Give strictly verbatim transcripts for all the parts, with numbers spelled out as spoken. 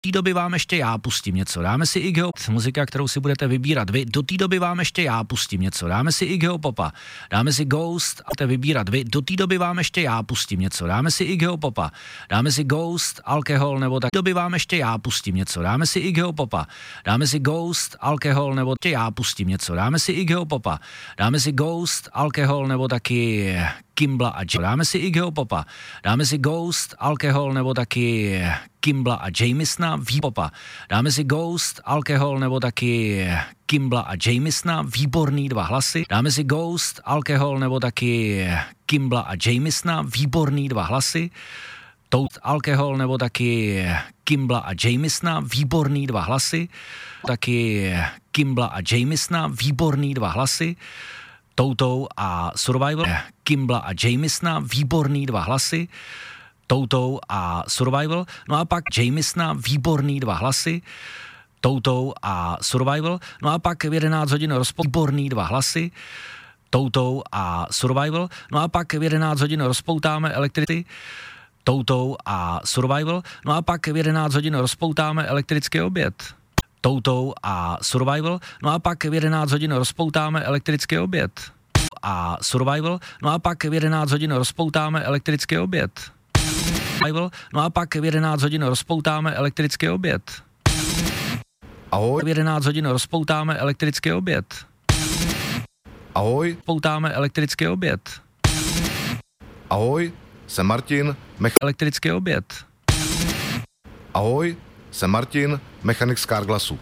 té doby vám ještě já pustím něco, dáme si I G O, muzika, kterou si budete vybírat vy, do té doby vám ještě já pustím něco, dáme si I G O Popa, dáme si Ghost, a budete vybírat vy, do té doby vám ještě já pustím něco, dáme si I G O Popa, dáme si Ghost, Alkohol, nebo tak, doby vám ještě já pustím něco, dáme si I G O Popa, dáme si Ghost, Alkohol, nebo ještě já pustím něco, dáme si I G O Popa, dáme si Ghost, Alkohol, nebo taky Kimbla a J. Dáme si I G O Popa, dáme si Ghost, Alkohol, nebo taky Kimbla a Jamesona, Popa. Dáme si Ghost, Alkohol, nebo taky Kimbla a Jamesona, výborný dva hlasy. Dáme si Ghost, Alkohol, nebo taky Kimbla a Jamesona, výborný dva hlasy. Tout Alkohol, nebo taky Kimbla a Jamesona, výborný dva hlasy. Taky Kimbla a Jamesona, výborný dva hlasy. Toutou a Survival, Kimbla a Jamesona, výborný dva hlasy. Toutou a Survival, no a pak Jamesona, výborný dva hlasy. Toutou a Survival, no a pak v jedenáct hodin rozpou, výborný dva hlasy. Toutou a Survival, no a pak v jedenáct hodin rozpoutáme elektricity. Toutou a Survival, no a pak v jedenáct hodin rozpoutáme elektrický oběd. Toutou a Survival, no a pak v jedenáct hodin rozpoutáme elektrický oběd. A Survival, no a pak v jedenáct hodin rozpoutáme elektrický oběd. No a pak v jedenáct hodin rozpoutáme elektrický oběd. Ahoj. V jedenáct hodin rozpoutáme elektrický oběd. Ahoj. Poutáme elektrický oběd. Ahoj, jsem Martin, mech... Elektrický oběd. Ahoj, jsem Martin, mechanik z Carglassu.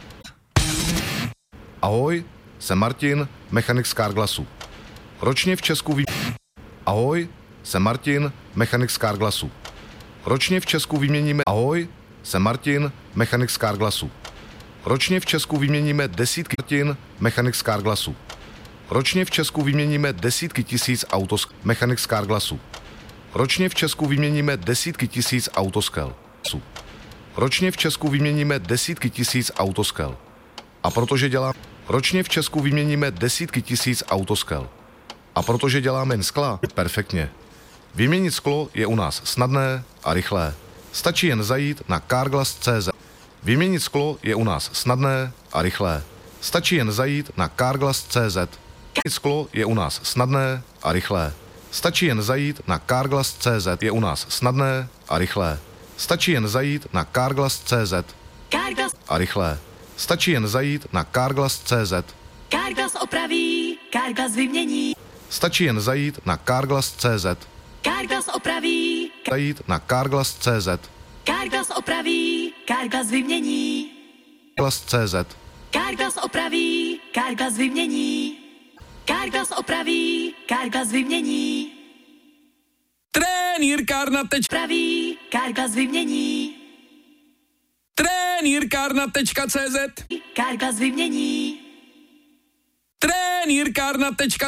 Ahoj, jsem Martin, mechanik z Carglassu. Ročně v Česku vy... Ahoj, jsem Martin, mechanik z Carglassu. Ročně v Česku vyměníme... Ahoj, jsem Martin, mechanik z Carglassu. Ročně v Česku vyměníme desítky... Martin, mechanik z Carglassu. Ročně v Česku vyměníme desítky tisíc autos... Mechanik z Carglassu. Ročně v Česku vyměníme desítky tisíc autoskel. Ročně v Česku vyměníme desítky tisíc autoskel. A protože dělám... Ročně v Česku vyměníme desítky tisíc autoskel. A protože děláme jen skla, perfektně. Vyměnit sklo je u nás snadné a rychlé. Stačí jen zajít na carglass tečka cé zet. Vyměnit sklo je u nás snadné a rychlé. Stačí jen zajít na carglass tečka cé zet. Vyměnit sklo je u nás snadné a rychlé. Stačí jen zajít na carglass tečka cé zet. Je u nás snadné a rychlé. Stačí jen zajít na carglass tečka cé zet. Carglass A rychlé. Stačí jen zajít na carglass tečka cé zet. Carglass opraví, Carglass vymění. Stačí jen zajít na carglass tečka cé zet. Carglass opraví, Zajít na carglass tečka cé zet. Carglass opraví, Carglass vymění. Carglass tečka cé zet. Carglass opraví, Carglass vymění. Carglass opraví, Carglass vymění. Trenýrkárna tečka Opraví, Carglass vymění. Trenýrkárna tečka cé zet. Carglass vymění. Trenýrkárna tečka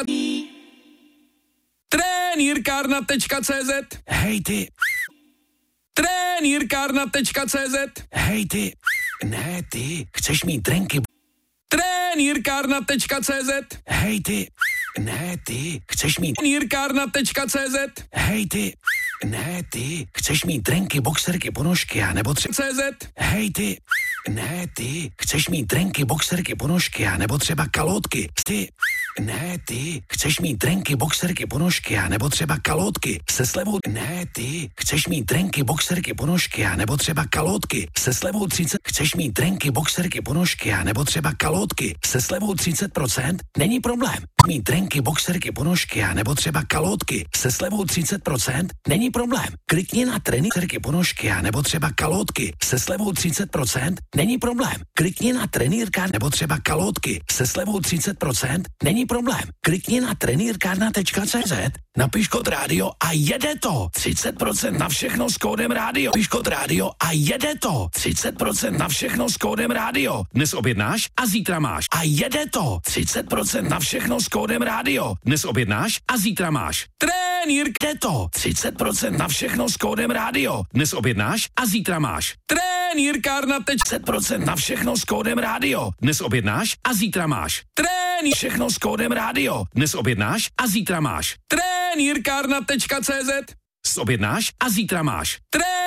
Trenýrkárna tečka cé zet. Hej ty, Trenýrkárna tečka cé zet. hej ty, ne ty, chceš mít drinky? Trenýrkárna tečka cé zet. Hej ty, ne ty, chceš mít... Trenýrkárna tečka cé zet. Hej ty, ne ty, chceš mít drinky, boxerky, ponožky a nebo třeba... cé zet. Hej ty, ne ty, chceš mít drinky, boxerky, ponožky a nebo třeba kalotky. Ty, ne ty, chceš mít drinky, boxerky, ponožky a nebo třeba kalotky se slevou. Ne ty, chceš mít drinky, boxerky, ponožky a nebo třeba kalotky se slevou třicet. Chceš mít drinky, boxerky, ponožky a nebo třeba kalotky se slevou třicet procent? Není problém. Mít drinky, boxerky, ponožky a nebo třeba kalotky se slevou třicet procent? Není problém. Klikni na trenýrky, ponožky a nebo třeba kalotky se slevou třicet procent? Není problém. Klikni na trenýrka nebo třeba kalotky se slevou třicet procent? Není problém. Klikni na trenýrkárna tečka cé zet, napiš kód rádio a jede to. třicet procent na všechno s kódem rádio. Napiš kód rádio a jede to. třicet procent na všechno s kódem rádio. Dnes objednáš a zítra máš. A jede to. třicet procent na všechno s kódem rádio. Dnes objednáš a zítra máš. Trenýrk. Jede to. třicet procent na všechno s kódem rádio. Dnes objednáš a zítra máš. Trenýrkárna tečka třicet procent na všechno s kódem rádio. Dnes objednáš a zítra máš. Trenýr. Všechno s kódem rádio. Dnes objednáš a zítra máš. Trenýrkárna tečka cé zet. Objednáš a zítra máš. Trenýr.